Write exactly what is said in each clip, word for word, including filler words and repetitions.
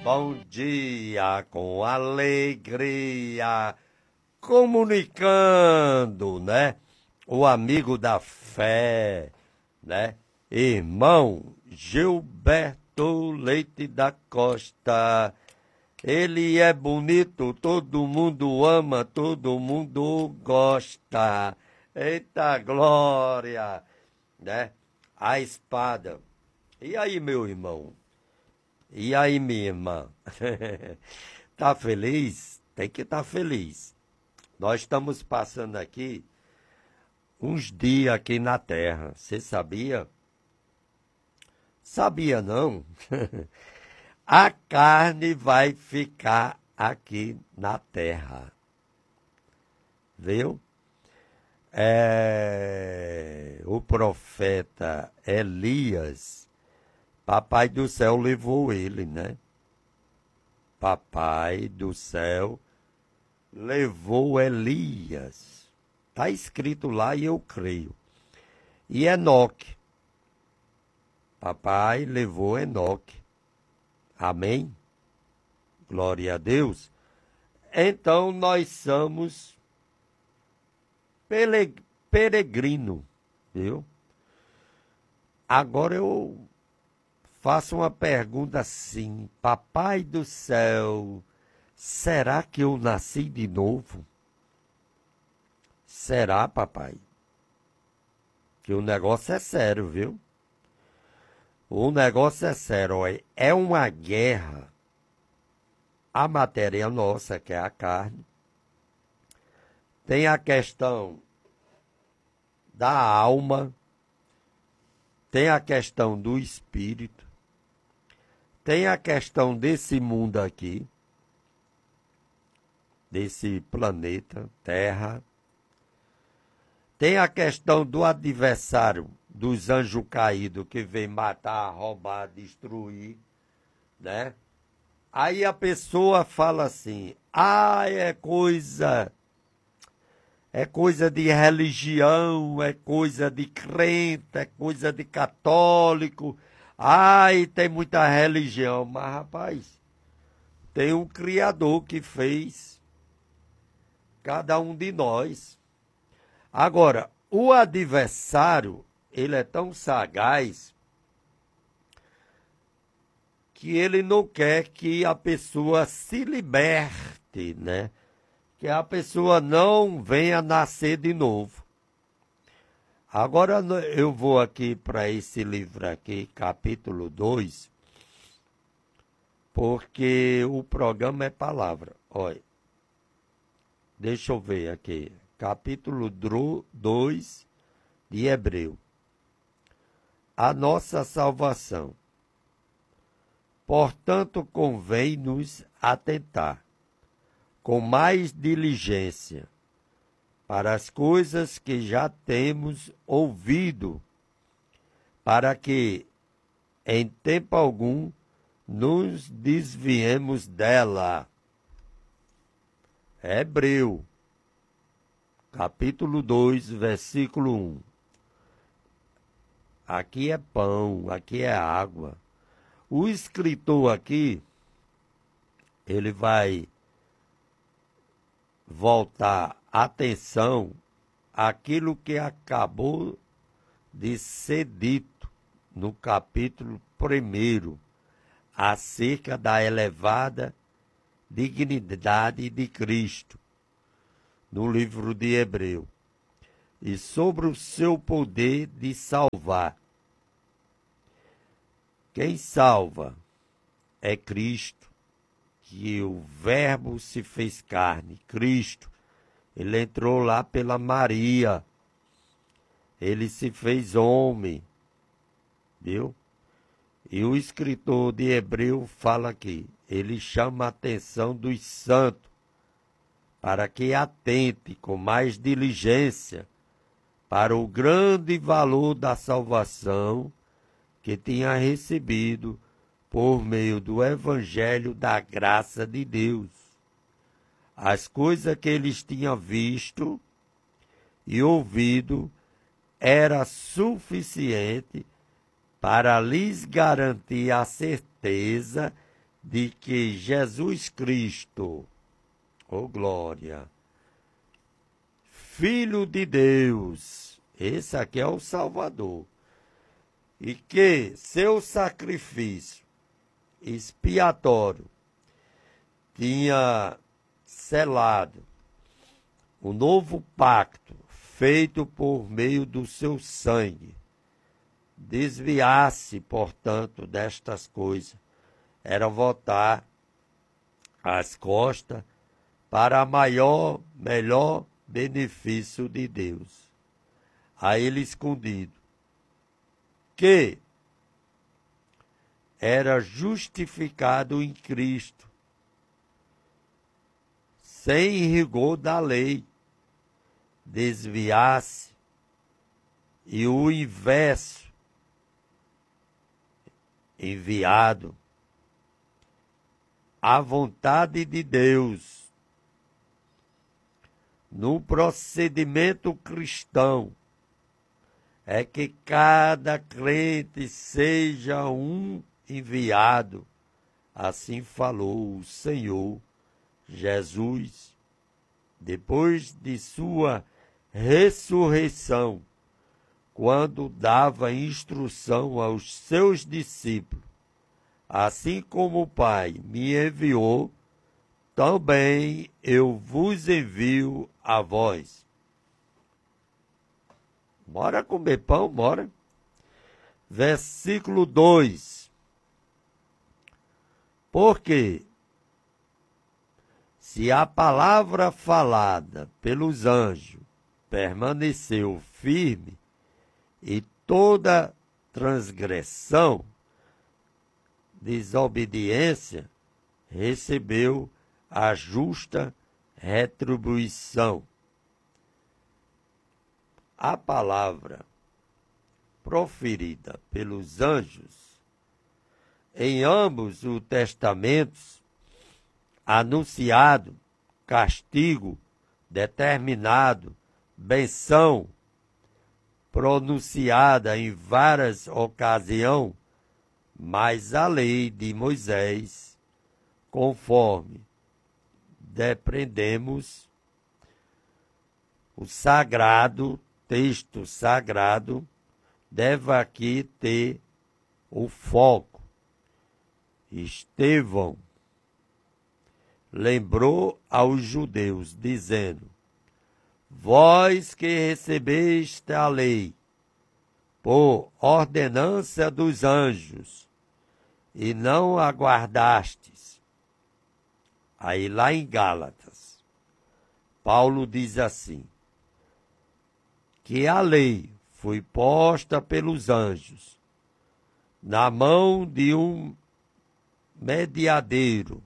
bom dia com alegria, comunicando, né? O amigo da fé, né? Irmão Gilberto Leite da Costa. Ele é bonito, todo mundo ama, todo mundo gosta. Eita glória, né? A espada. E aí, meu irmão? E aí, minha irmã? Tá feliz? Tem que estar feliz. Nós estamos passando aqui uns dias aqui na Terra. Você sabia? Sabia não? A carne vai ficar aqui na Terra. Viu? É, o profeta Elias, Papai do céu levou ele, né? Papai do céu levou Elias. Está escrito lá e eu creio. E Enoque. Papai levou Enoque. Amém? Glória a Deus. Então nós somos peregrino, viu? Agora eu faço uma pergunta assim, Papai do céu, será que eu nasci de novo? Será, papai? Que o negócio é sério, viu? O negócio é sério, olha, é uma guerra. A matéria nossa, que é a carne. Tem a questão da alma. Tem a questão do espírito. Tem a questão desse mundo aqui, desse planeta, Terra. Tem a questão do adversário, dos anjos caídos, que vem matar, roubar, destruir, né? Aí a pessoa fala assim, ah, é coisa, é coisa de religião, é coisa de crente, é coisa de católico. Ai, tem muita religião, mas rapaz, tem um Criador que fez cada um de nós. Agora, o adversário, ele é tão sagaz que ele não quer que a pessoa se liberte, né? Que a pessoa não venha nascer de novo. Agora eu vou aqui para esse livro aqui, capítulo dois, porque o programa é palavra. Olha, deixa eu ver aqui, capítulo dois de Hebreu. A nossa salvação. Portanto, convém-nos atentar com mais diligência para as coisas que já temos ouvido, para que, em tempo algum, nos desviemos dela. Hebreu, capítulo dois, versículo um. Aqui é pão, aqui é água. O escritor aqui, ele vai voltar atenção àquilo que acabou de ser dito no capítulo primeiro, acerca da elevada dignidade de Cristo, no livro de Hebreu, e sobre o seu poder de salvar. Quem salva é Cristo, que o Verbo se fez carne, Cristo. Ele entrou lá pela Maria, ele se fez homem, viu? E o escritor de Hebreu fala aqui, ele chama a atenção dos santos, para que atente com mais diligência para o grande valor da salvação que tinha recebido por meio do Evangelho da graça de Deus. As coisas que eles tinham visto e ouvido era suficiente para lhes garantir a certeza de que Jesus Cristo, oh glória, Filho de Deus, esse aqui é o Salvador, e que seu sacrifício expiatório tinha selado o novo pacto feito por meio do seu sangue. Desviar-se, portanto, destas coisas era voltar as costas para maior, melhor benefício de Deus, a ele escondido, que era justificado em Cristo, sem rigor da lei, desviar-se, e o inverso, enviado, à vontade de Deus, no procedimento cristão, é que cada crente seja um enviado. Assim falou o Senhor Jesus, depois de sua ressurreição, quando dava instrução aos seus discípulos: assim como o Pai me enviou, também eu vos envio a vós. Bora comer pão, bora. Versículo dois. Porque se a palavra falada pelos anjos permaneceu firme, e toda transgressão, desobediência, recebeu a justa retribuição. A palavra proferida pelos anjos em ambos os testamentos, anunciado castigo determinado, benção pronunciada em várias ocasiões, mas a lei de Moisés, conforme depreendemos, o sagrado, texto sagrado, deve aqui ter o foco. Estevão lembrou aos judeus, dizendo: vós que recebeste a lei por ordenança dos anjos, e não aguardastes. Aí lá em Gálatas, Paulo diz assim, que a lei foi posta pelos anjos na mão de um mediadeiro.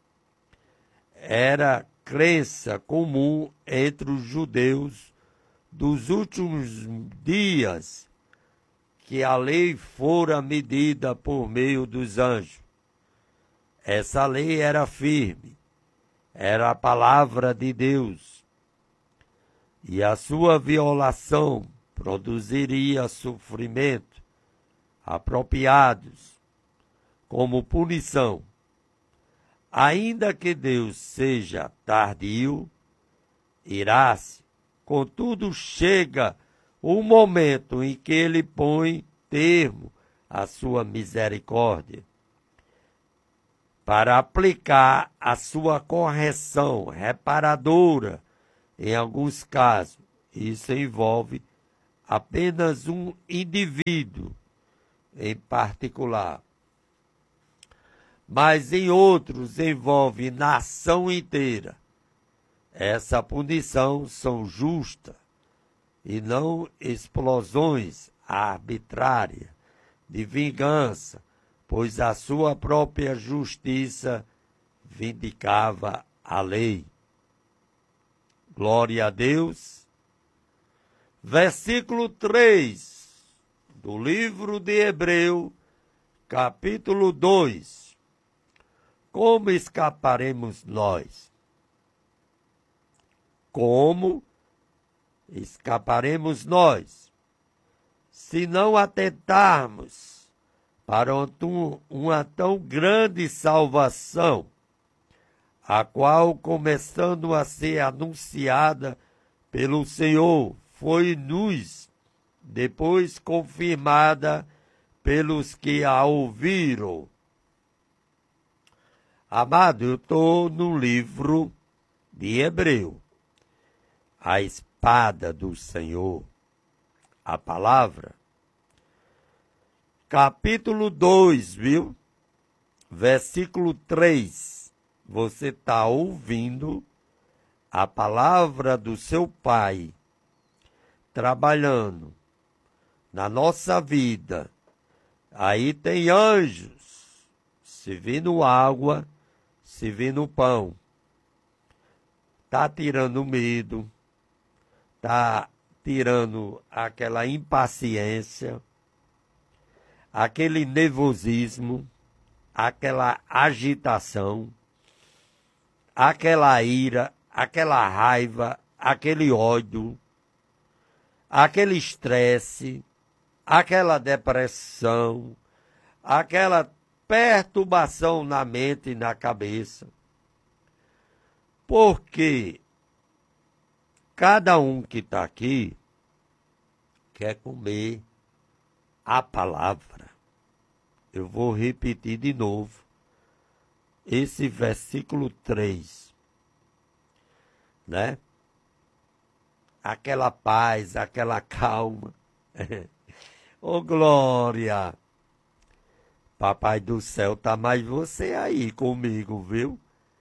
Era crença comum entre os judeus dos últimos dias que a lei fora medida por meio dos anjos. Essa lei era firme, era a palavra de Deus, e a sua violação produziria sofrimento apropriados como punição. Ainda que Deus seja tardio, irá-se, contudo chega o momento em que ele põe termo à sua misericórdia, para aplicar a sua correção reparadora em alguns casos. Isso envolve apenas um indivíduo em particular, mas em outros envolve nação inteira. Essa punição são justas e não explosões arbitrárias de vingança, pois a sua própria justiça vindicava a lei. Glória a Deus. Versículo três do livro de Hebreu, capítulo dois. Como escaparemos nós? Como escaparemos nós, se não atentarmos para uma tão grande salvação, a qual, começando a ser anunciada pelo Senhor, foi-nos depois confirmada pelos que a ouviram. Amado, eu estou no livro de Hebreu, a espada do Senhor, a palavra, capítulo dois, viu? Versículo três. Você está ouvindo a palavra do seu Pai trabalhando na nossa vida. Aí tem anjos servindo água, servindo pão. Está tirando medo, está tirando aquela impaciência, aquele nervosismo, aquela agitação, aquela ira, aquela raiva, aquele ódio, aquele estresse, aquela depressão, aquela perturbação na mente e na cabeça. Porque cada um que está aqui quer comer a palavra. Eu vou repetir de novo esse versículo três, né? Aquela paz, aquela calma. Ô, glória! Papai do céu, tá mais você aí comigo, viu?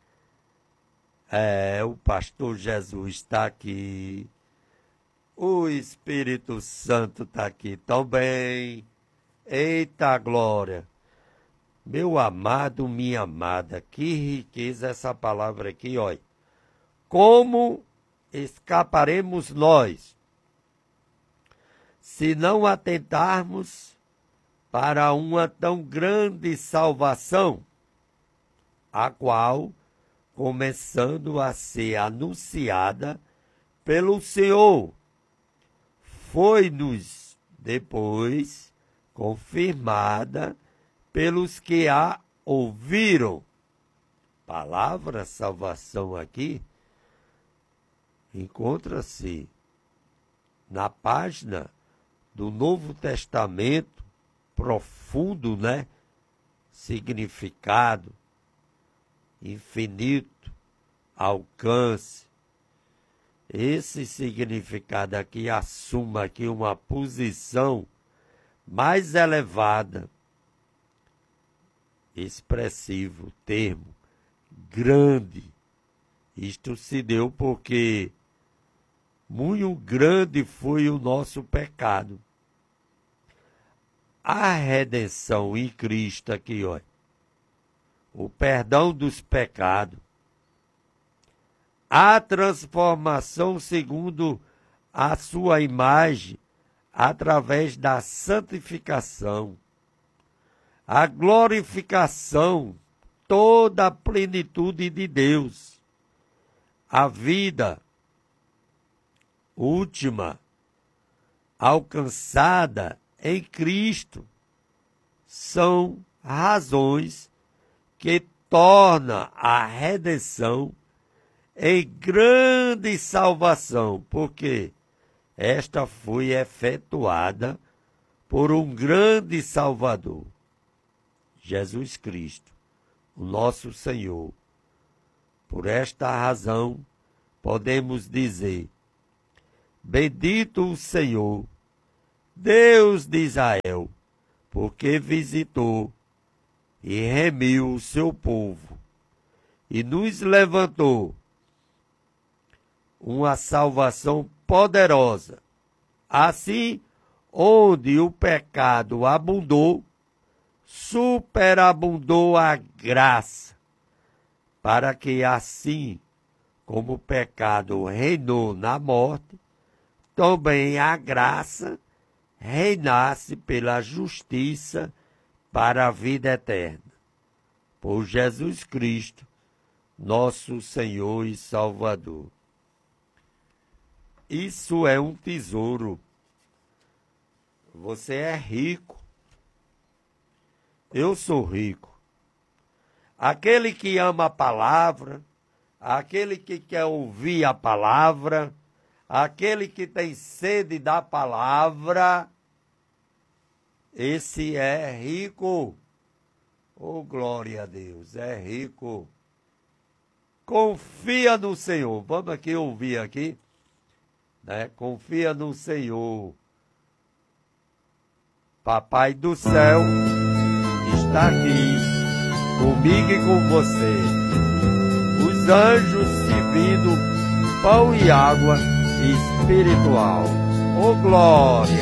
É, o pastor Jesus está aqui. O Espírito Santo está aqui também. Eita glória! Meu amado, minha amada, que riqueza essa palavra aqui, olha. Como escaparemos nós se não atentarmos para uma tão grande salvação, a qual, começando a ser anunciada pelo Senhor, foi-nos depois confirmada pelos que a ouviram. Palavra salvação aqui encontra-se na página do Novo Testamento, profundo, né? Significado, infinito, alcance. Esse significado aqui assume aqui uma posição mais elevada, expressivo, termo, grande. Isto se deu porque muito grande foi o nosso pecado. A redenção em Cristo aqui, olha, o perdão dos pecados, a transformação segundo a sua imagem, através da santificação, a glorificação, toda a plenitude de Deus, a vida última, alcançada em Cristo, são razões que tornam a redenção em grande salvação, porque esta foi efetuada por um grande Salvador, Jesus Cristo, o nosso Senhor. Por esta razão, podemos dizer: bendito o Senhor, Deus de Israel, porque visitou e remiu o seu povo e nos levantou uma salvação poderosa. Assim, onde o pecado abundou, superabundou a graça, para que assim como o pecado reinou na morte, também a graça reinasse pela justiça para a vida eterna. Por Jesus Cristo, nosso Senhor e Salvador. Isso é um tesouro. Você é rico. Eu sou rico. Aquele que ama a palavra, aquele que quer ouvir a palavra, aquele que tem sede da palavra, esse é rico. Oh, glória a Deus, é rico. Confia no Senhor. Vamos aqui ouvir aqui, né? Confia no Senhor. Papai do céu está aqui, comigo e com você. Os anjos servindo pão e água espiritual. Oh, glória!